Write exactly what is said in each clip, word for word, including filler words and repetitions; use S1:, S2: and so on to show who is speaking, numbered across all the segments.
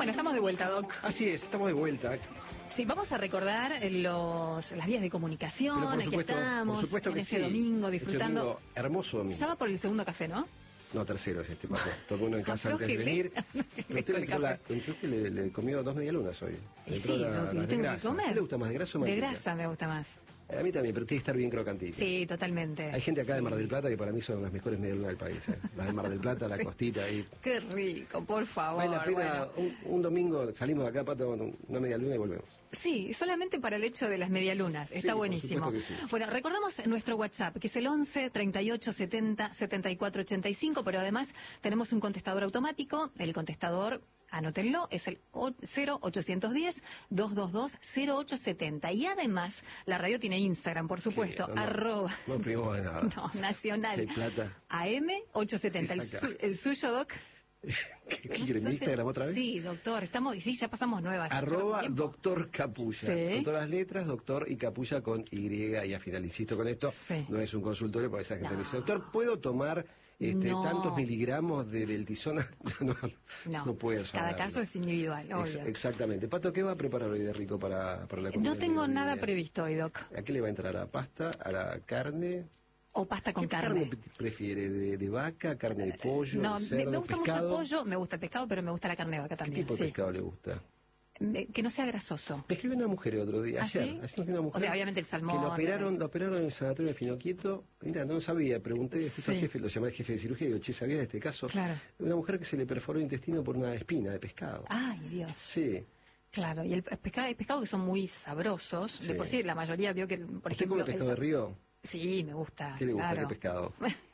S1: Bueno, estamos de vuelta, Doc.
S2: Así es, estamos de vuelta.
S1: Sí, vamos a recordar los, las vías de comunicación,
S2: Pero por
S1: aquí
S2: supuesto,
S1: estamos,
S2: por supuesto
S1: en
S2: que
S1: este
S2: sí.
S1: domingo,
S2: Este
S1: disfrutando.
S2: domingo, hermoso domingo.
S1: Ya va por el segundo café, ¿no?
S2: No, tercero es este paso. Tomó uno en casa antes de
S1: Aflójele,
S2: venir.
S1: aflójele
S2: Usted
S1: con
S2: le,
S1: el
S2: entró la,
S1: café.
S2: entró que le, le comió dos medialunas hoy.
S1: Y
S2: Entró
S1: sí,
S2: la-
S1: lo que
S2: las
S1: yo
S2: de
S1: tengo que
S2: grasa.
S1: comer.
S2: ¿A usted le gusta más de grasa o
S1: De
S2: mantequilla?
S1: grasa me gusta más.
S2: A mí también, pero tiene que estar bien crocantito.
S1: Sí, totalmente.
S2: Hay gente acá de
S1: Sí.
S2: Mar del Plata que para mí son las mejores medialunas del país. ¿eh? Las de Mar del Plata, la
S1: Sí.
S2: costita ahí.
S1: Qué rico, por favor.
S2: Vale la pena,
S1: bueno.
S2: un, un domingo salimos de acá, Pato, con una medialuna y volvemos.
S1: Sí, solamente para el hecho de las medialunas. Está
S2: Sí, por
S1: buenísimo.
S2: supuesto que sí.
S1: Bueno, recordamos nuestro WhatsApp, que es el once, treinta y ocho, setenta, setenta y cuatro ochenta y cinco, pero además tenemos un contestador automático. El contestador, anótenlo, es el cero ochocientos diez, doscientos veintidós, cero ocho setenta. Y además, la radio tiene Instagram, por supuesto,
S2: Sí, no, no,
S1: arroba.
S2: No primos de nada.
S1: No, nacional.
S2: Si hay plata.
S1: A M ochocientos setenta. El,
S2: Es acá.
S1: su- el suyo, Doc.
S2: ¿Qué, qué
S1: ¿No
S2: quiere?
S1: se
S2: ¿Mi
S1: hace?
S2: Instagram otra vez?
S1: Sí, doctor, estamos, sí, ya pasamos nuevas.
S2: Arroba
S1: Llevamos tiempo.
S2: doctor Capulla.
S1: Sí.
S2: Con todas las letras, doctor y Capulla con Y y al final. Insisto con esto,
S1: Sí.
S2: no es un consultorio porque esa gente
S1: No.
S2: me dice, doctor, ¿puedo tomar este,
S1: No.
S2: tantos miligramos de deltisona? no,
S1: No,
S2: no puedo
S1: cada
S2: saberlo.
S1: caso es individual,
S2: Ex-
S1: obvio.
S2: exactamente. Pato, ¿qué va a preparar hoy de rico para, para la comida?
S1: No tengo
S2: del
S1: nada
S2: día?
S1: previsto hoy, Doc.
S2: ¿A qué le va a entrar? ¿A la pasta? ¿A la carne?
S1: O pasta con
S2: ¿Qué
S1: carne.
S2: pre- prefiere? ¿De, de vaca? ¿Carne de pollo?
S1: No,
S2: de
S1: me,
S2: cerdo?
S1: me gusta
S2: pescado?
S1: mucho el pollo, me gusta el pescado, pero me gusta la carne de vaca
S2: ¿Qué
S1: también.
S2: tipo de
S1: sí.
S2: pescado le gusta?
S1: Me- Que no sea grasoso.
S2: Me escribió una mujer el otro día,
S1: ¿Ah,
S2: ayer.
S1: sí?
S2: Ayer me escribió una mujer
S1: O sea, obviamente el salmón,
S2: Que lo operaron,
S1: obviamente.
S2: lo operaron en el sanatorio de Finoquieto. Mira, no sabía, pregunté, fui
S1: Sí.
S2: al jefe, lo llamé al jefe de cirugía y digo, che, ¿sabías de este caso?
S1: Claro.
S2: Una mujer que se le perforó el intestino por una espina de pescado.
S1: Ay, Dios.
S2: Sí.
S1: Claro, y el pescado, hay pescados que son muy sabrosos.
S2: Sí.
S1: De por sí, la mayoría vio que, por
S2: ¿Usted
S1: ejemplo...
S2: come pescado
S1: el-
S2: de río?
S1: Sí, me gusta.
S2: ¿Qué le gusta?
S1: claro.
S2: ¿Qué pescado?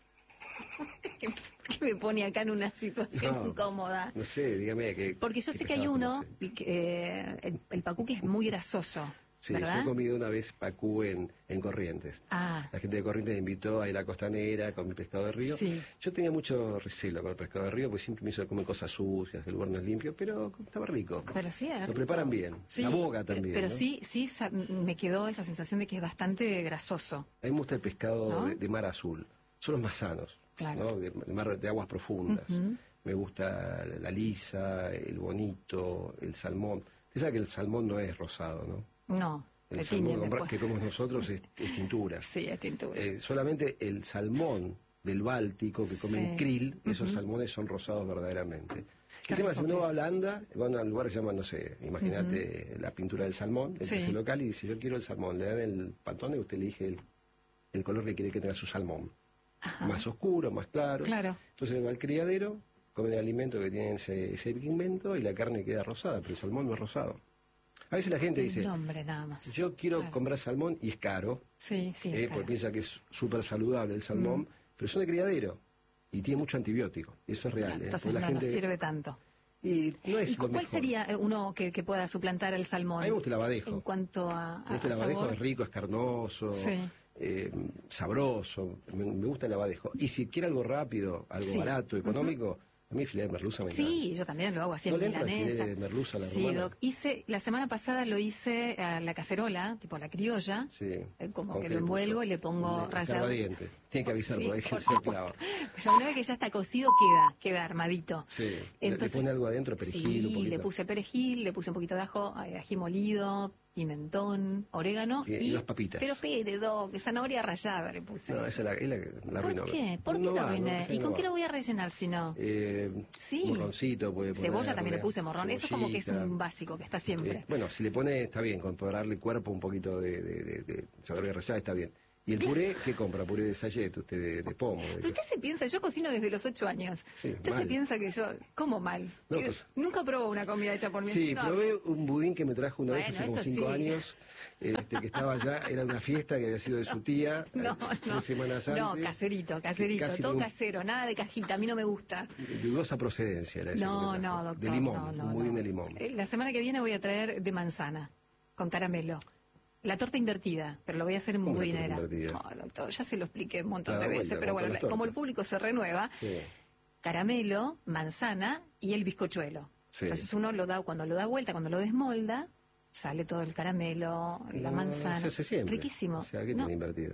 S1: ¿Qué, qué me pone acá en una situación
S2: No,
S1: incómoda?
S2: No sé, dígame. ¿qué,
S1: Porque yo
S2: qué
S1: sé que hay
S2: pescado
S1: uno,
S2: conoce?
S1: que, eh, el, el pacú que es muy grasoso,
S2: Sí,
S1: ¿verdad?
S2: yo he comido una vez pacú en, en Corrientes.
S1: Ah.
S2: La gente de Corrientes me invitó a ir a la costanera con mi pescado de río.
S1: Sí.
S2: Yo tenía mucho recelo con el pescado de río, porque siempre me hizo comer cosas sucias, el lugar no es limpio, pero estaba rico.
S1: Pero sí, era
S2: Lo
S1: rico.
S2: preparan bien.
S1: Sí,
S2: La boga
S1: pero-
S2: también.
S1: Pero
S2: ¿no?
S1: sí, sí, sa- me quedó esa sensación de que es bastante grasoso.
S2: A mí me gusta el pescado
S1: ¿No?
S2: de, de mar azul. Son los más sanos.
S1: Claro.
S2: ¿no? De, de mar de aguas profundas.
S1: Ujú.
S2: Me gusta la lisa, el bonito, el salmón. Usted sabe que el salmón no es rosado, ¿no?
S1: No,
S2: El
S1: te
S2: salmón
S1: tiñen
S2: compra-
S1: después.
S2: que comemos nosotros es, es tintura.
S1: Sí, es tintura.
S2: Eh, solamente el salmón del Báltico que comen
S1: Sí.
S2: krill, esos
S1: Ujú.
S2: salmones son rosados verdaderamente.
S1: Qué
S2: El tema es si
S1: rico
S2: uno
S1: que
S2: va a
S1: es.
S2: Holanda, van a un lugar que se llama, no sé, imagínate la pintura del salmón, el
S1: Sí.
S2: precio local, y dice, yo quiero el salmón, le dan el pantone y usted elige el, el color que quiere que tenga su salmón.
S1: Ajá.
S2: Más oscuro, más claro.
S1: Claro.
S2: Entonces va al criadero, come el alimento que tiene ese, ese pigmento y la carne queda rosada, pero el salmón no es rosado. A veces la gente
S1: El
S2: dice,
S1: nombre nada más.
S2: yo quiero
S1: Claro.
S2: comprar salmón y es caro,
S1: Sí, sí.
S2: eh,
S1: claro.
S2: porque piensa que es súper saludable el salmón,
S1: Mm.
S2: pero son de criadero y tiene mucho antibiótico, y eso es real.
S1: Claro,
S2: eh,
S1: entonces
S2: porque
S1: no
S2: la
S1: nos
S2: gente-
S1: sirve tanto.
S2: Y no es
S1: ¿Y
S2: lo
S1: cu- cuál
S2: mejor.
S1: sería eh, uno que, que pueda suplantar el salmón?
S2: A mí me gusta el abadejo.
S1: En cuanto a, a,
S2: Me gusta el
S1: a
S2: abadejo,
S1: sabor.
S2: es rico, es carnoso,
S1: Sí.
S2: eh, sabroso, me, me gusta el abadejo. Y si quiere algo rápido, algo
S1: Sí.
S2: barato, económico, a mí filete de merluza me encanta.
S1: Sí, yo también lo hago así
S2: ¿No
S1: en
S2: le entra el
S1: milanesa.
S2: filete de merluza a la
S1: Sí,
S2: romana?
S1: Doc. Hice, la semana pasada lo hice a la cacerola, tipo la criolla.
S2: Sí.
S1: eh, Como
S2: ¿Con
S1: que
S2: qué
S1: lo
S2: le
S1: envuelvo
S2: puso?
S1: y le pongo
S2: Le-
S1: rallado.
S2: Salvadiente. Tiene que avisar
S1: Sí,
S2: por ahí que
S1: por
S2: se clava.
S1: supuesto. Pero una vez que ya está cocido, queda, queda armadito.
S2: Sí. Le-
S1: Entonces,
S2: le pone algo adentro, perejil,
S1: sí,
S2: un poquito.
S1: le puse perejil, le puse un poquito de ajo, eh, ají molido, pimentón, orégano.
S2: Y- y las papitas.
S1: Pero pere, Doc, zanahoria rallada le puse.
S2: No, esa es la, es la que la
S1: ¿Por
S2: arruinó.
S1: qué? ¿Por qué
S2: No
S1: lo
S2: va,
S1: arruiné?
S2: no, esa
S1: ¿Y
S2: no
S1: con
S2: va.
S1: qué lo voy a rellenar si no?
S2: Eh,
S1: Sí.
S2: Morroncito puede poner.
S1: Cebolla también le
S2: poner
S1: puse morrón. Eso como que es
S2: cebollita.
S1: un básico que está siempre.
S2: Eh, bueno, si le pone, está bien, con para darle cuerpo un poquito de, de, de, de zanahoria rallada está bien. ¿Y el puré qué compra? ¿Puré de sayet, usted de, de pomo? de-
S1: Pero usted se piensa, yo cocino desde los ocho años.
S2: Sí,
S1: usted
S2: mal.
S1: se piensa que yo como mal.
S2: No,
S1: Que
S2: pues-
S1: Nunca probó una comida hecha por mí.
S2: Sí,
S1: No,
S2: probé un budín que me trajo una vez
S1: Bueno,
S2: hace como
S1: eso
S2: cinco
S1: sí.
S2: años, este, que estaba allá, era una fiesta que había sido de su tía,
S1: No,
S2: eh,
S1: no.
S2: tres semanas
S1: No,
S2: antes.
S1: caserito, caserito,
S2: Casi
S1: todo
S2: de un-
S1: casero, nada de cajita, a mí no me gusta.
S2: de dudosa procedencia era ese
S1: No,
S2: que me trajo.
S1: no, doctor.
S2: De limón,
S1: no, no,
S2: un budín
S1: no.
S2: de limón.
S1: Eh, La semana que viene voy a traer de manzana, con caramelo. La torta invertida, pero lo voy a hacer en
S2: ¿Cómo la
S1: budinera.
S2: torta invertida?
S1: No, doctor, ya se lo expliqué un montón
S2: Da
S1: de veces,
S2: vuelta,
S1: pero
S2: como
S1: bueno,
S2: con las
S1: como el
S2: tortas.
S1: público se renueva,
S2: Sí.
S1: caramelo, manzana y el bizcochuelo.
S2: Sí.
S1: Entonces uno lo da, cuando lo da vuelta, cuando lo desmolda, sale todo el caramelo, la
S2: No,
S1: manzana.
S2: se hace siempre.
S1: Riquísimo.
S2: O sea, ¿qué
S1: No,
S2: tiene invertido?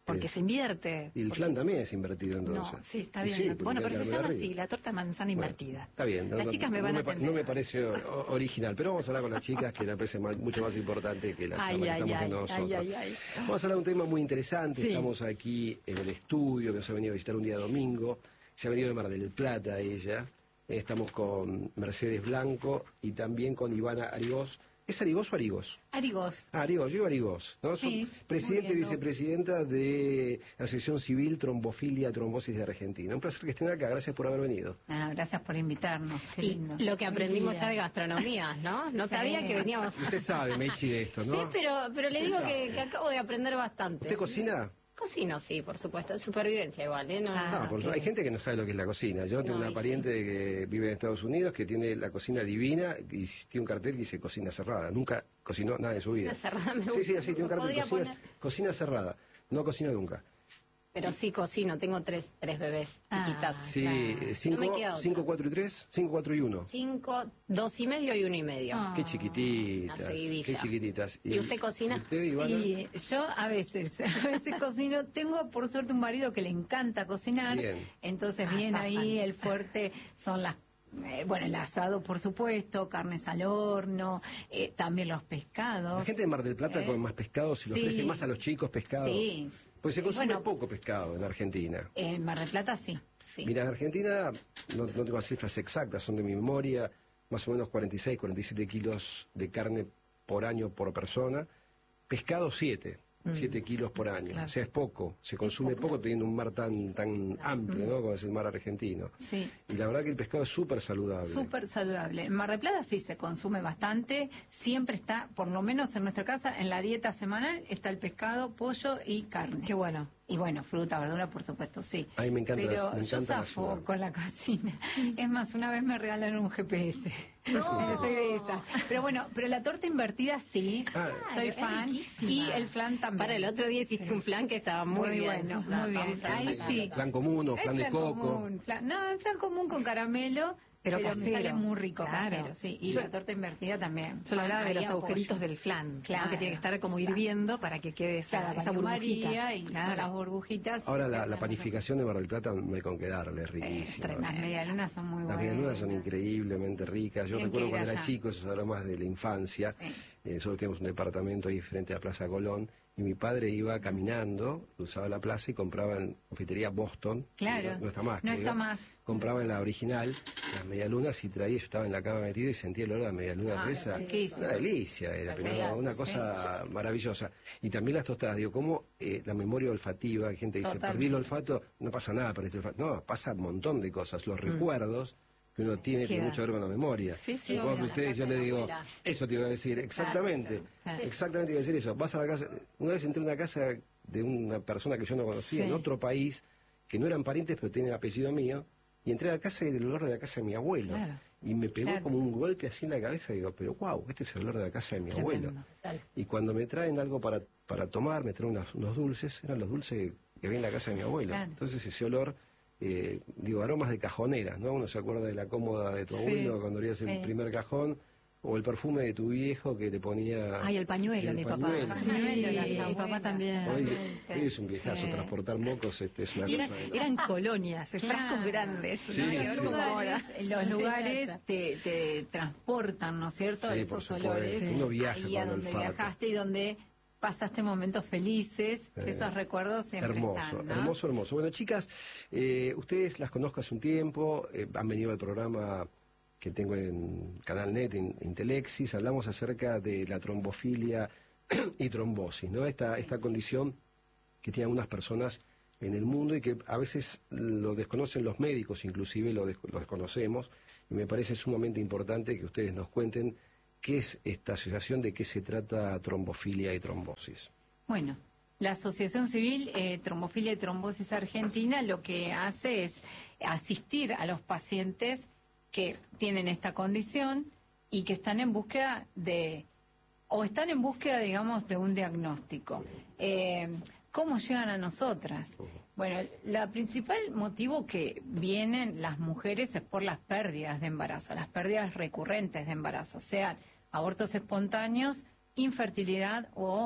S1: Porque
S2: Es-
S1: se invierte.
S2: Y el
S1: porque-
S2: flan también es invertido entonces.
S1: No, sí, está
S2: Y
S1: bien.
S2: sí, porque
S1: bueno, pero
S2: queda
S1: se
S2: la
S1: llama
S2: arriba.
S1: así, la torta manzana
S2: Bueno,
S1: invertida.
S2: está bien. no-
S1: Las
S2: no-
S1: chicas me
S2: no
S1: van a
S2: pa-
S1: atender.
S2: No me parece o- original, pero vamos a hablar con las chicas, que me parece más- mucho más importante que la charla
S1: Ay,
S2: que
S1: ay,
S2: estamos
S1: ay,
S2: teniendo nosotros.
S1: ay, ay, ay.
S2: Vamos a hablar de un tema muy interesante.
S1: Sí.
S2: Estamos aquí en el estudio, que nos ha venido a visitar un día domingo. Se ha venido de Mar del Plata ella. Estamos con Mercedes Blanco y también con Ivana Arigós. ¿Es Arigós o Arigós?
S1: Arigós.
S2: Ah, Arigós, yo Arigós, ¿no?
S1: Sí,
S2: Son presidente y
S1: muy bien, ¿no?
S2: vicepresidenta de la Asociación Civil Trombofilia Trombosis de Argentina. Un placer que estén acá, gracias por haber venido.
S1: Ah, gracias por invitarnos. Qué
S3: Y
S1: lindo.
S3: lo que aprendimos
S1: Qué
S3: ya de
S1: vida.
S3: gastronomía, ¿no? No
S1: Sí.
S3: sabía que veníamos...
S2: Usted sabe, Mechi, de esto, ¿no?
S3: Sí, pero, pero le digo
S2: Usted
S3: que,
S2: sabe.
S3: que acabo de aprender bastante.
S2: ¿Usted cocina?
S3: Cocino, sí, por supuesto. Supervivencia igual, ¿eh? No,
S1: Ah,
S2: No, por
S1: ok.
S2: eso hay gente que no sabe lo que es la cocina. Yo tengo
S3: No,
S2: una
S3: y
S2: pariente que vive en Estados Unidos que tiene la cocina divina y tiene un cartel que dice cocina cerrada. Nunca cocinó nada en su vida.
S3: Cocina cerrada me
S2: Sí, sí,
S3: gusta.
S2: así tiene un cartel
S3: Podría
S2: cocina,
S3: poner-
S2: cocina cerrada. No cocina nunca.
S3: Pero sí cocino, tengo tres, tres bebés
S1: Ah.
S3: chiquitas.
S2: Sí,
S1: claro.
S2: eh,
S3: No me
S2: cinco,
S3: queda otra.
S2: cinco, cuatro y tres, cinco, cuatro y uno.
S3: Cinco, dos y medio y uno y medio.
S1: Ah.
S2: Qué chiquititas,
S3: Una seguidilla.
S2: qué chiquititas.
S3: ¿Y usted cocina?
S2: ¿Y usted, Ivana?
S1: Y yo a veces, a veces cocino. Tengo por suerte un marido que le encanta cocinar.
S2: Bien.
S1: Entonces
S3: Ah,
S1: bien
S3: zafan.
S1: ahí el fuerte son las eh, bueno, el asado, por supuesto, carnes al horno, eh, también los pescados.
S2: La gente de Mar del Plata
S1: ¿Eh?
S2: come más pescados y le
S1: Sí.
S2: ofrece más a los chicos pescado.
S1: Sí.
S2: Pues se consume
S1: Bueno,
S2: poco pescado en Argentina.
S1: En Mar del Plata sí, sí.
S2: Mira, en Argentina, no, no tengo las cifras exactas, son de mi memoria, más o menos cuarenta y seis, cuarenta y siete kilos de carne por año por persona. Pescado siete, siete kilos por año.
S1: Claro.
S2: O sea, es poco, se consume poco teniendo un mar tan tan amplio, ¿no? Como es el mar argentino.
S1: Sí.
S2: Y la verdad que el pescado es súper saludable.
S1: Súper saludable. En Mar del Plata sí se consume bastante. Siempre está, por lo menos en nuestra casa, en la dieta semanal está el pescado, pollo y carne.
S3: Qué bueno.
S1: Y bueno, fruta, verdura, por supuesto, sí.
S2: A mí me encanta
S1: Pero
S2: la- me
S1: yo
S2: encanta la
S1: zafo
S2: ayuda.
S1: con la cocina. Es más, una vez me regalaron un G P S. Soy de esa. Pero bueno, pero la torta invertida sí.
S2: Ah.
S1: Soy
S3: es
S1: fan.
S3: riquísima.
S1: Y el flan también.
S3: Para el otro día hiciste
S1: Sí.
S3: un flan que estaba muy,
S1: Muy
S3: bien.
S1: bueno,
S3: No,
S1: muy bien.
S3: vamos a
S1: Ahí
S3: anotarlo.
S1: sí.
S2: Flan común o
S1: Es
S2: flan de coco.
S1: común, flan- no, el flan común con caramelo,
S3: Pero
S1: pero, me
S3: casero.
S1: sale muy rico
S3: Claro.
S1: casero, sí. Y
S3: Yo-
S1: la torta invertida también.
S3: Yo le hablaba de
S1: Ahí
S3: los
S1: apoyo.
S3: agujeritos del flan, ¿no?
S1: Claro,
S3: que tiene que estar como
S1: exacto.
S3: hirviendo para que quede esa,
S1: Claro,
S3: esa
S1: baño
S3: burbujita.
S1: María y
S3: Claro.
S1: las burbujitas.
S2: Ahora
S1: se
S2: la, la
S1: hacen
S2: panificación de Mar del Plata no hay con qué darle, es
S1: Eh,
S2: riquísima.
S1: Las medialunas son muy
S2: Las
S1: buenas.
S2: medialunas son increíblemente ricas. Yo
S1: Tienen
S2: recuerdo
S1: que ir
S2: cuando era
S1: allá.
S2: chico, eso es ahora más de la infancia.
S1: Sí.
S2: Eh, nosotros teníamos un departamento ahí frente a la Plaza Colón y mi padre iba caminando, cruzaba la plaza y compraba en confitería Boston.
S1: Claro.
S2: No, no está más.
S1: No
S2: que
S1: está
S2: digo.
S1: más.
S2: Compraba en la original las medialunas y traía, yo estaba en la cama metido y sentía el olor a las medialunas
S1: Ah,
S2: esa.
S1: riquísimo.
S2: Una delicia era,
S1: Sí,
S2: pero una
S1: sí.
S2: cosa maravillosa. Y también las tostadas, digo, como eh, la memoria olfativa, hay gente que dice,
S1: Totalmente.
S2: perdí el olfato, no pasa nada, perdiste el olfato. No, pasa un montón de cosas. Los recuerdos que uno tiene tiene
S1: Queda.
S2: mucho que ver con la memoria.
S1: Sí, sí,
S2: Supongo
S1: obvio.
S2: que ustedes, yo
S3: La
S2: le
S3: casa de
S2: digo,
S3: la abuela.
S2: eso te iba a decir, exactamente,
S1: Claro.
S2: exactamente iba a decir eso. Vas a la casa, una vez entré a una casa de una persona que yo no conocía
S1: Sí.
S2: en otro país, que no eran parientes, pero tienen apellido mío, y entré a la casa y era el olor de la casa de mi abuelo.
S1: Claro.
S2: Y me pegó
S1: Claro.
S2: como un golpe así en la cabeza, digo, pero wow, este es el olor de la casa de mi
S1: Tremendo.
S2: abuelo. Y cuando me traen algo para, para tomar, me traen unos, unos dulces, eran los dulces que había en la casa de mi abuelo.
S1: Claro.
S2: Entonces ese olor, eh, digo, aromas de cajoneras, ¿no? Uno se acuerda de la cómoda de tu
S1: Sí.
S2: abuelo cuando abrías el
S1: Sí.
S2: primer cajón, o el perfume de tu viejo que le ponía...
S3: Ay, el pañuelo,
S2: el
S3: mi papá.
S2: pañuelo.
S1: Sí,
S3: Pañuelo, las
S1: mi
S3: abuelas.
S1: papá también.
S2: Hoy,
S1: Totalmente.
S2: hoy es un viejazo,
S1: Sí.
S2: transportar mocos este, es una
S3: Y eran,
S2: cosa... de-
S3: eran colonias, frascos
S1: Claro.
S3: grandes.
S2: Sí,
S3: ¿no? Y
S2: sí.
S3: ahora
S1: Los
S3: como ahora.
S1: lugares, los lugares te, te transportan, ¿no es cierto?
S2: Sí,
S1: Esos
S2: por
S1: olores.
S2: supuesto. Uno viaja
S1: ahí
S2: con
S1: a
S2: el
S1: donde
S2: olfato.
S1: viajaste y donde pasaste momentos felices,
S2: Eh,
S1: esos recuerdos siempre
S2: Hermoso,
S1: están, ¿no?
S2: hermoso, hermoso. Bueno, chicas, eh, ustedes las conozco hace un tiempo, eh, han venido al programa que tengo en Canal Net, en Intelexis, hablamos acerca de la trombofilia y trombosis, ¿no? Esta, esta condición que tienen algunas personas en el mundo y que a veces lo desconocen los médicos, inclusive lo, des- lo desconocemos, y me parece sumamente importante que ustedes nos cuenten qué es esta asociación, de qué se trata trombofilia y trombosis.
S1: Bueno, la Asociación Civil eh, Trombofilia y Trombosis Argentina lo que hace es asistir a los pacientes que tienen esta condición y que están en búsqueda de, o están en búsqueda, digamos, de un diagnóstico. Eh, ¿Cómo llegan a nosotras? Bueno, la principal motivo que vienen las mujeres es por las pérdidas de embarazo, las pérdidas recurrentes de embarazo, sean abortos espontáneos, infertilidad o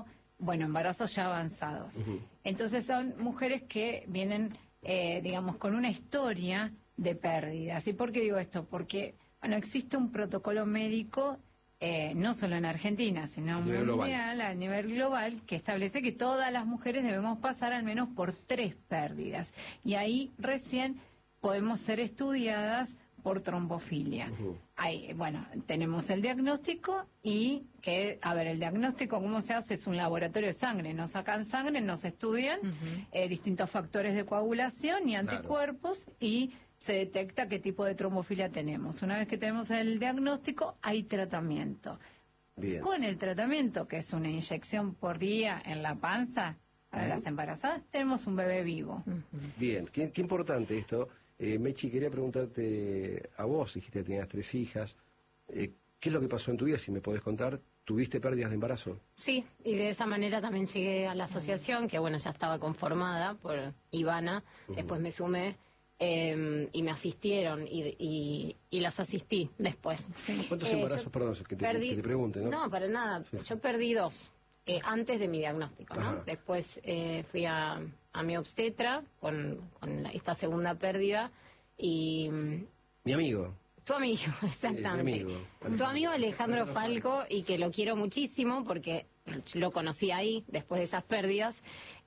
S4: bueno, embarazos ya avanzados.
S2: Ujú.
S4: Entonces son mujeres que vienen, eh, digamos, con una historia de pérdidas. ¿Y por qué digo esto? Porque, bueno, existe un protocolo médico, eh, no solo en Argentina, sino
S2: A nivel
S4: mundial, a nivel global, que establece que todas las mujeres debemos pasar al menos por tres pérdidas. Y ahí recién podemos ser estudiadas por trombofilia.
S2: Ujú.
S4: Ahí, bueno, tenemos el diagnóstico y que, a ver, el diagnóstico, ¿cómo se hace? Es un laboratorio de sangre. Nos sacan sangre, nos estudian eh, distintos factores de coagulación y anticuerpos y se detecta qué tipo de trombofilia tenemos. Una vez que tenemos el diagnóstico, hay tratamiento.
S2: Bien.
S4: Con el tratamiento, que es una inyección por día en la panza para las embarazadas, tenemos un bebé vivo.
S2: Bien, qué, qué importante esto. Eh, Mechi, quería preguntarte a vos, dijiste que tenías tres hijas. Eh, ¿Qué es lo que pasó en tu vida? Si me podés contar, ¿tuviste pérdidas de embarazo?
S5: Sí, y de esa manera también llegué a la asociación, que bueno, ya estaba conformada por Ivana, después me sumé eh, y me asistieron y, y, y las asistí después.
S2: ¿Cuántos
S5: Eh,
S2: embarazos,
S5: yo
S2: perdón, que te,
S5: perdí-
S2: que te pregunte, ¿no?
S5: No, para nada,
S2: Sí.
S5: yo perdí dos, eh, antes de mi diagnóstico, ¿no?
S2: Ajá.
S5: Después eh, fui a, a mi obstetra con, con la- esta segunda pérdida y... mm,
S2: Mi amigo.
S5: Tu amigo, exactamente.
S2: mi amigo.
S5: Tu amigo Alejandro Falco, y que lo quiero muchísimo porque lo conocí ahí después de esas pérdidas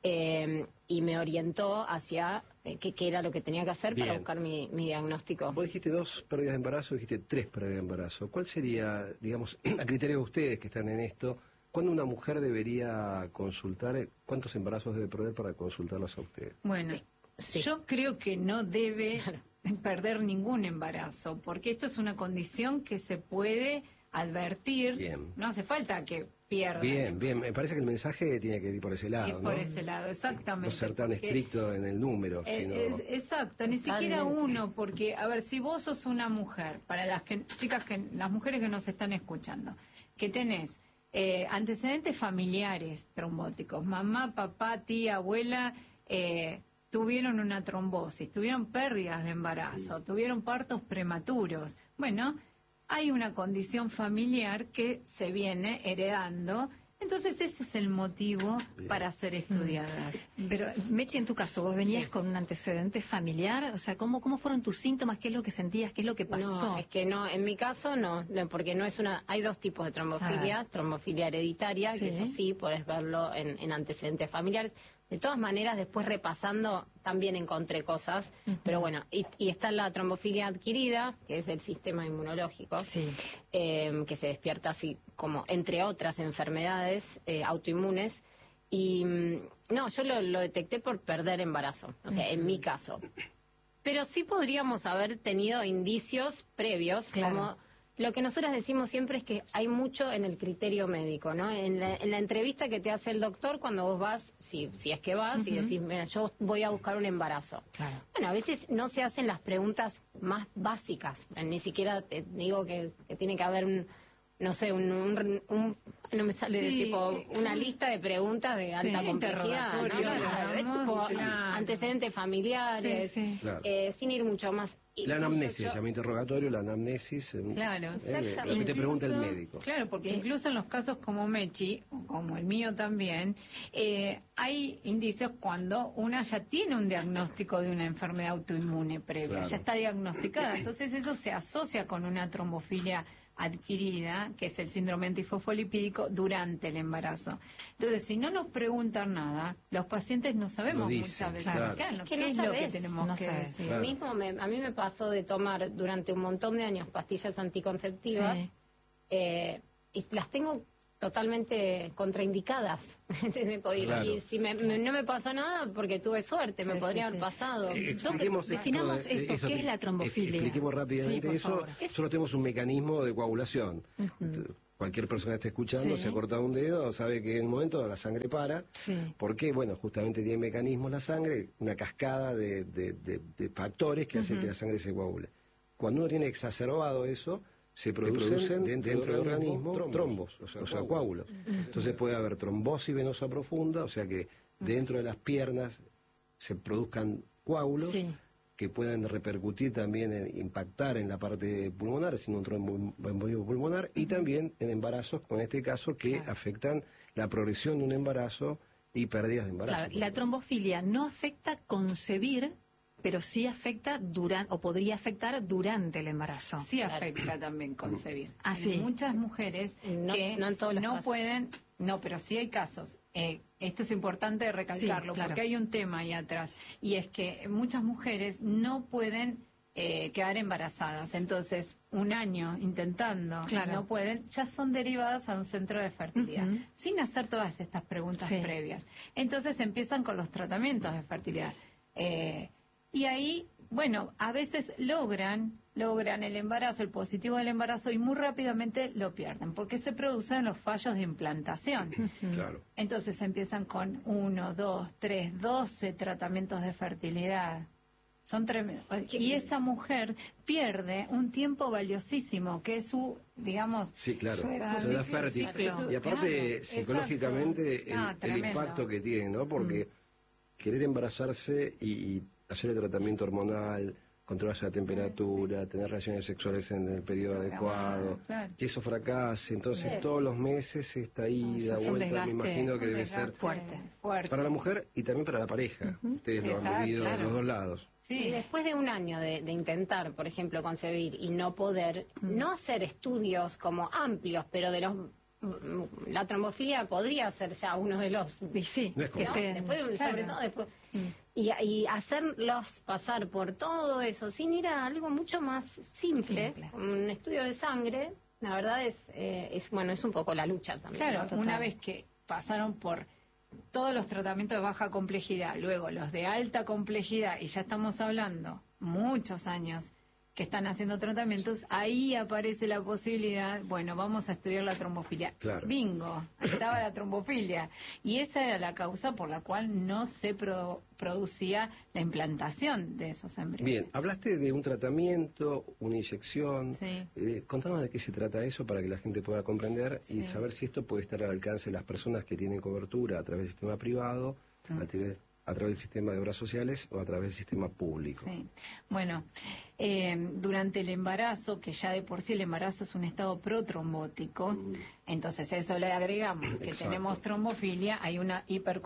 S5: eh, y me orientó hacia eh, qué, qué era lo que tenía que hacer
S2: Bien.
S5: para buscar mi, mi diagnóstico.
S2: Vos dijiste dos pérdidas de embarazo, dijiste tres pérdidas de embarazo. ¿Cuál sería, digamos, a criterio de ustedes que están en esto, cuándo una mujer debería consultar, eh, cuántos embarazos debe perder para consultarlas a ustedes?
S4: Bueno,
S5: Sí.
S4: yo creo que no debe
S5: Claro.
S4: perder ningún embarazo, porque esto es una condición que se puede advertir.
S2: Bien.
S4: No hace falta que pierda.
S2: Bien, bien, me parece que el mensaje tiene que ir por ese lado,
S4: Es por
S2: ¿no?
S4: ese lado, exactamente.
S2: No ser tan
S4: porque-
S2: estricto en el número,
S4: Eh,
S2: sino...
S4: es- exacto, ni siquiera
S5: Totalmente.
S4: uno, porque, a ver, si vos sos una mujer, para las que, chicas, que las mujeres que nos están escuchando, que tenés eh, antecedentes familiares trombóticos, mamá, papá, tía, abuela, eh, tuvieron una trombosis, tuvieron pérdidas de embarazo, tuvieron partos prematuros, bueno, hay una condición familiar que se viene heredando. Entonces ese es el motivo para ser estudiadas.
S1: Pero, Mechi, en tu caso, vos venías
S5: Sí.
S1: con un antecedente familiar, o sea, ¿cómo, ¿cómo fueron tus síntomas? ¿Qué es lo que sentías? ¿Qué es lo que pasó?
S5: No, es que no, en mi caso no, no, porque no es una, hay dos tipos de trombofilia, trombofilia hereditaria,
S1: Sí.
S5: que eso sí, podés verlo en, en antecedentes familiares. De todas maneras, después repasando, también encontré cosas, pero bueno, y, y está la trombofilia adquirida, que es del sistema inmunológico,
S1: Sí.
S5: eh, que se despierta así como entre otras enfermedades eh, autoinmunes. Y mm, no, yo lo, lo detecté por perder embarazo, o sea, en mi caso. Pero sí podríamos haber tenido indicios previos,
S1: Claro.
S5: como lo que nosotras decimos siempre es que hay mucho en el criterio médico, ¿no? En la, en la entrevista que te hace el doctor cuando vos vas, si, si es que vas, y decís, mira, yo voy a buscar un embarazo.
S1: Claro.
S5: Bueno, a veces no se hacen las preguntas más básicas, ni siquiera te digo que, que tiene que haber un, no sé, un, un- un- no me sale de
S4: Sí,
S5: tipo,
S4: eh,
S5: una lista de preguntas de
S4: Sí,
S5: alta complejidad, ¿no?
S4: interrogatorio,
S5: Claro, es
S4: digamos,
S5: tipo,
S4: claro.
S5: antecedentes familiares,
S4: Sí, sí.
S2: Claro.
S5: eh, sin ir mucho más.
S2: La
S5: Incluso
S2: anamnesis,
S5: yo-
S2: se llama interrogatorio, la anamnesis. eh,
S4: Claro,
S2: eh, lo que te pregunta el médico.
S4: Claro, porque incluso en los casos como Mechi, o como el mío también, eh, hay indicios cuando una ya tiene un diagnóstico de una enfermedad autoinmune previa,
S2: Claro.
S4: ya está diagnosticada. Entonces eso se asocia con una trombofilia adquirida, que es el síndrome antifosfolipídico, durante el embarazo. Entonces, si no nos preguntan nada, los pacientes no sabemos
S2: Lo dicen,
S4: muchas veces
S2: claro.
S4: claro,
S5: Es que
S4: qué
S5: no
S4: es lo que
S5: sabés,
S4: tenemos
S1: no
S4: que
S1: sabés.
S4: decir.
S2: Claro.
S5: Mismo me- a mí me pasó de tomar durante un montón de años pastillas anticonceptivas
S1: Sí.
S5: eh, y las tengo totalmente contraindicadas. ¿Entendés? Y-
S2: Claro.
S5: Y si me- me- no me pasó nada porque tuve suerte, me
S1: Sí,
S5: podría
S1: sí,
S5: haber
S1: sí.
S5: pasado.
S2: Eh,
S1: Doc,
S2: expliquemos esto
S1: definamos
S2: de-
S1: eso, ¿qué es la trombofilia?
S2: Expliquemos rápidamente
S1: Sí, por
S2: eso.
S1: favor.
S2: Nosotros tenemos un mecanismo de coagulación. Cualquier persona que esté escuchando
S1: Sí.
S2: se ha cortado un dedo, sabe que en un momento la sangre para.
S1: Sí.
S2: ¿Por qué? Bueno, justamente tiene mecanismos la sangre, una cascada de, de- de- de factores que hacen que la sangre se coagule. Cuando uno tiene exacerbado eso, se producen, dentro, dentro del organismo trombos, o sea, o sea, coágulos. Entonces puede haber trombosis venosa profunda, o sea que dentro de las piernas se produzcan coágulos.
S1: Sí.
S2: que pueden repercutir también, en, impactar en la parte pulmonar, siendo un tromboembolismo pulmonar, y también en embarazos, como en este caso, que
S1: Claro.
S2: afectan la progresión de un embarazo y pérdidas de embarazo.
S1: Claro, la trombofilia no afecta concebir, pero sí afecta durante, o podría afectar durante el embarazo.
S4: Sí afecta también concebir.
S1: Ah, sí.
S4: Hay muchas mujeres
S5: No-
S4: que
S5: no en todos los
S4: no
S5: casos.
S4: pueden, no, pero sí hay casos. Eh, esto es importante recalcarlo,
S1: Sí, claro.
S4: porque hay un tema ahí atrás, y es que muchas mujeres no pueden eh, quedar embarazadas. Entonces, un año intentando,
S1: Claro.
S4: no pueden, ya son derivadas a un centro de fertilidad,
S1: Ujú.
S4: sin hacer todas estas preguntas
S1: Sí.
S4: previas. Entonces empiezan con los tratamientos de fertilidad. Eh, y ahí, bueno, a veces logran, logran el embarazo, el positivo del embarazo, y muy rápidamente lo pierden, porque se producen los fallos de implantación.
S2: Claro.
S4: Entonces empiezan con uno, dos, tres, doce tratamientos de fertilidad. Son tremendos. Y esa mujer pierde un tiempo valiosísimo, que es su, digamos,
S2: Sí, claro,
S4: su edad,
S2: su edad
S4: su
S2: fértil.
S4: ciclo.
S2: Y aparte,
S4: Claro,
S2: psicológicamente,
S4: exacto.
S2: el,
S4: No,
S2: el
S4: tremendo.
S2: impacto que tiene, ¿no? Porque querer embarazarse y, y hacer el tratamiento hormonal, controlarse la temperatura, tener relaciones sexuales en el periodo adecuado,
S4: claro.
S2: que eso fracase. Entonces,
S4: Sí.
S2: todos los meses esta ida,
S1: es un
S2: vuelta,
S1: desgaste,
S2: me imagino que
S4: Un
S2: debe
S4: desgaste
S2: ser
S1: fuerte.
S4: fuerte.
S2: para la mujer y también para la pareja. Ustedes lo han
S4: Exacto,
S2: vivido de
S4: claro.
S2: los dos lados.
S5: Y
S4: Sí.
S5: después de un año de, de intentar, por ejemplo, concebir y no poder, no hacer estudios como amplios, pero de los... mm, La trombofilia podría ser ya uno de los...
S1: Y sí,
S2: No es
S1: que
S2: como-
S1: esté-
S5: Después de un-
S4: Claro.
S5: sobre todo después. Y, y hacerlos pasar por todo eso sin ir a algo mucho más simple,
S1: Simple.
S5: un estudio de sangre, la verdad es, eh, es bueno, es un poco la lucha también.
S4: Claro,
S5: ¿no? Total.
S4: una vez que pasaron por todos los tratamientos de baja complejidad, luego los de alta complejidad, y ya estamos hablando muchos años que están haciendo tratamientos, ahí aparece la posibilidad, bueno, vamos a estudiar la trombofilia.
S2: Claro.
S4: Bingo, estaba la trombofilia. Y esa era la causa por la cual no se pro- producía la implantación de esos embriones.
S2: Bien, hablaste de un tratamiento, una inyección.
S4: Sí.
S2: Eh, contanos de qué se trata eso para que la gente pueda comprender y
S4: Sí.
S2: saber si esto puede estar al alcance de las personas que tienen cobertura a través del sistema privado,
S4: Mm.
S2: a, través, a través del sistema de obras sociales o a través del sistema público.
S4: Sí. Bueno, eh, durante el embarazo, que ya de por sí el embarazo es un estado protrombótico, entonces a eso le agregamos que
S2: Exacto.
S4: tenemos trombofilia, hay una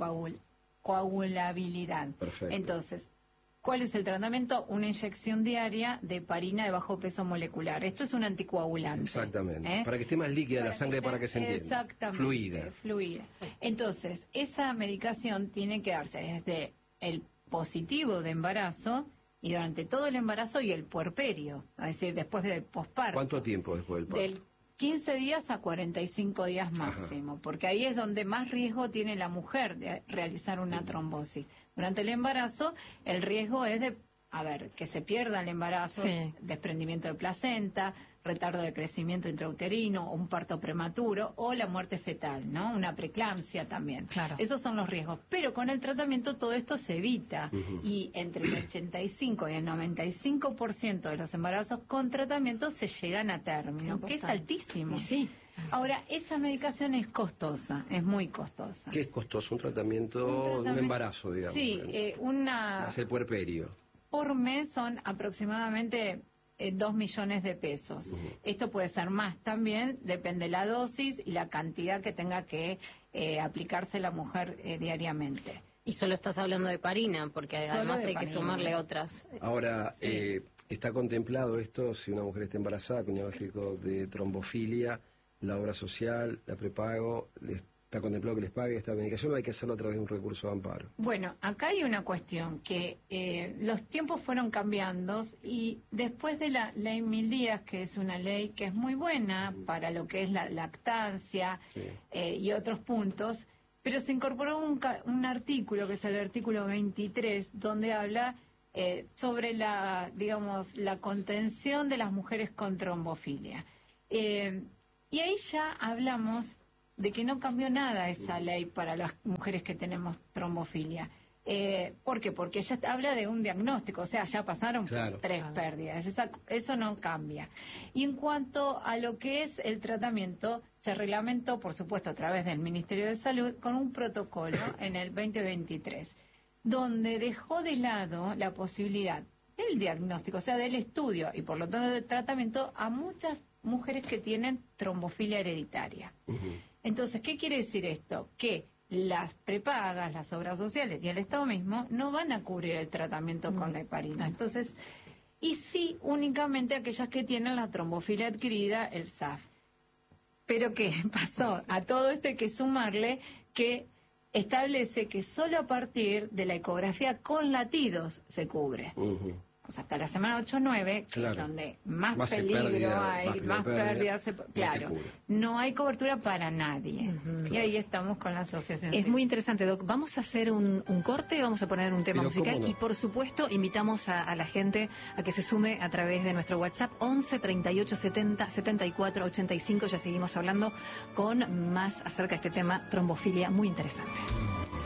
S4: hipercoagulabilidad.
S2: Perfecto.
S4: Entonces, ¿cuál es el tratamiento? Una inyección diaria de heparina de bajo peso molecular. Esto es un anticoagulante.
S2: Exactamente.
S4: ¿eh?
S2: Para que esté más líquida la sangre, para que se entienda.
S4: Exactamente.
S2: Fluida.
S4: Fluida. Entonces, esa medicación tiene que darse desde el positivo de embarazo y durante todo el embarazo y el puerperio, es decir, después del posparto.
S2: ¿Cuánto tiempo después del parto?
S4: Del quince días a cuarenta y cinco días máximo, porque ahí es donde más riesgo tiene la mujer de realizar una trombosis. Durante el embarazo, el riesgo es de, a ver, que se pierda el embarazo,
S1: Sí.
S4: desprendimiento de placenta, retardo de crecimiento intrauterino, o un parto prematuro o la muerte fetal, ¿no? Una preeclampsia también.
S1: Claro.
S4: Esos son los riesgos. Pero con el tratamiento todo esto se evita. Y entre el ochenta y cinco y el noventa y cinco por ciento de los embarazos con tratamiento se llegan a término, que es altísimo.
S1: Y sí.
S4: Ahora, esa medicación es costosa, es muy costosa.
S2: ¿Qué es costoso? Un tratamiento,
S4: Un
S2: de un
S4: tratamiento-
S2: embarazo, digamos.
S4: Sí, eh, una...
S2: Hace el puerperio.
S4: Por mes son aproximadamente eh, dos millones de pesos. Esto puede ser más también, depende de la dosis y la cantidad que tenga que eh, aplicarse la mujer eh, diariamente.
S5: Y solo estás hablando de parina, porque
S4: Solo
S5: además
S4: de
S5: hay que
S4: parina.
S5: sumarle otras.
S2: Ahora, eh, ¿está contemplado esto si una mujer está embarazada con diagnóstico de trombofilia, la obra social, la prepago, le está contemplado que les pague esta medicación o hay que hacerlo a través de un recurso de amparo?
S4: Bueno, acá hay una cuestión, que eh, los tiempos fueron cambiando y después de la ley Mil Días, que es una ley que es muy buena para lo que es la lactancia
S2: Sí.
S4: eh, y otros puntos, pero se incorporó un, ca- un artículo, que es el artículo veintitrés, donde habla eh, sobre la, digamos, la contención de las mujeres con trombofilia. Eh, y ahí ya hablamos de que no cambió nada esa ley para las mujeres que tenemos trombofilia. Eh, ¿Por qué? Porque ella habla de un diagnóstico, o sea, ya pasaron
S2: Claro.
S4: por tres pérdidas, Esa- eso no cambia. Y en cuanto a lo que es el tratamiento, se reglamentó, por supuesto, a través del Ministerio de Salud, con un protocolo en el veinte veintitrés, donde dejó de lado la posibilidad el diagnóstico, o sea, del estudio y por lo tanto del tratamiento a muchas mujeres que tienen trombofilia hereditaria.
S2: Ujú.
S4: Entonces, ¿qué quiere decir esto? Que las prepagas, las obras sociales y el Estado mismo no van a cubrir el tratamiento con la heparina. Entonces, y sí únicamente aquellas que tienen la trombofilia adquirida, el S A F. Pero ¿qué pasó? A todo esto hay que sumarle que establece que solo a partir de la ecografía con latidos se cubre.
S2: Ujú.
S4: O sea, hasta la semana ocho nueve, que
S2: Claro.
S4: es donde más,
S2: Más
S4: peligro
S2: pérdida,
S4: hay,
S2: más
S4: más,
S2: pérdida,
S4: pérdidas, se-
S2: no te
S4: claro,
S2: cubre.
S4: no hay cobertura para nadie. Y ahí estamos con la asociación.
S1: Es muy interesante, Doc. Vamos a hacer un, un corte, vamos a poner un tema
S2: Pero
S1: musical
S2: cómo no.
S1: y por supuesto invitamos a, a la gente a que se sume a través de nuestro WhatsApp once treinta y ocho setenta setenta y cuatro ochenta y cinco. Ya seguimos hablando con más acerca de este tema, trombofilia, muy interesante.